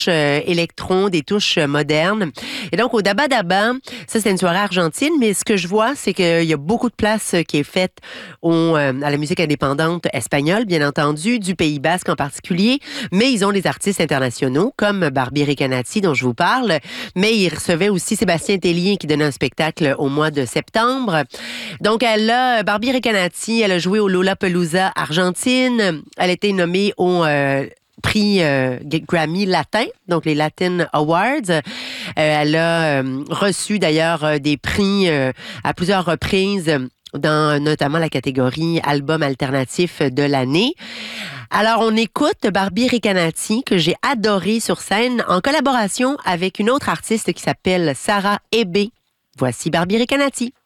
électron, des touches modernes. Et donc, au Daba Daba, ça, c'est une soirée argentine, mais ce que je vois, c'est qu'il y a beaucoup de place qui est faite à la musique indépendante espagnole, bien entendu, du Pays Basque en particulier, mais ils ont des artistes internationaux, comme Barbie Recanati, dont je vous parle, mais ils recevaient aussi Sébastien Tellier, qui donnait un spectacle au mois de septembre. Donc, Barbie Recanati, elle a joué au Lollapalooza Argentine, elle a été nommée au prix Grammy latin, donc les Latin Awards. Elle a reçu d'ailleurs des prix à plusieurs reprises dans notamment la catégorie album alternatif de l'année. Alors, on écoute Barbie Recanati, que j'ai adoré sur scène, en collaboration avec une autre artiste qui s'appelle Sarah Ebé. Voici Barbie Recanati.